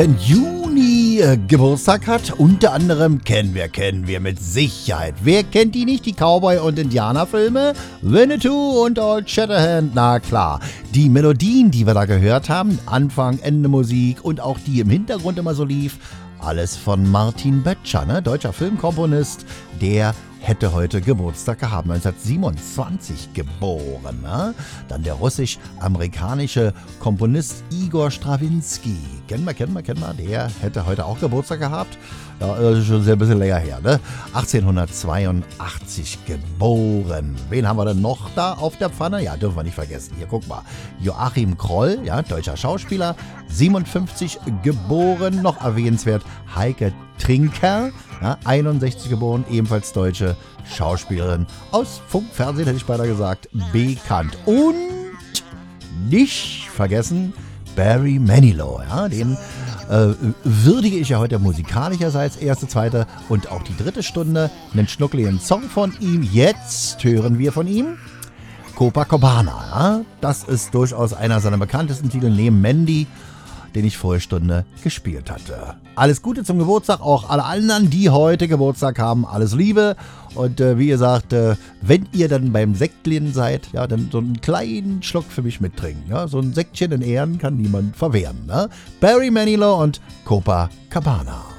Juni Geburtstag hat. Unter anderem kennen wir mit Sicherheit. Wer kennt die nicht? Die Cowboy- und Indianerfilme? Winnetou und Old Shatterhand, na klar. Die Melodien, die wir da gehört haben, Anfang, Ende Musik und auch die im Hintergrund immer so lief, alles von Martin Böttcher, ne? Deutscher Filmkomponist, der hätte heute Geburtstag gehabt, 1927 geboren. Ne? Dann der russisch-amerikanische Komponist Igor Strawinski. Kennen wir, der hätte heute auch Geburtstag gehabt. Ja, das ist schon ein bisschen länger her, ne? 1882 geboren. Wen haben wir denn noch da auf der Pfanne? Ja, dürfen wir nicht vergessen. Hier, guck mal. Joachim Kroll, ja, deutscher Schauspieler, 57 geboren. Noch erwähnenswert Heike Trinker, ja, 61 geboren, ebenfalls deutsche Schauspielerin. Aus Funk, Fernsehen hätte ich beinahe gesagt, bekannt. Und nicht vergessen Barry Manilow, ja, den würdige ich ja heute musikalischerseits erste, zweite und auch die dritte Stunde. Einen schnuckligen Song von ihm. Jetzt hören wir von ihm Copacabana. Ja? Das ist durchaus einer seiner bekanntesten Titel neben Mandy, den ich vorige Stunde gespielt hatte. Alles Gute zum Geburtstag, auch alle anderen, die heute Geburtstag haben. Alles Liebe und wie gesagt, wenn ihr dann beim Sektchen seid, ja, dann so einen kleinen Schluck für mich mittrinken. Ja? So ein Sektchen in Ehren kann niemand verwehren. Ne? Barry Manilow und Copacabana.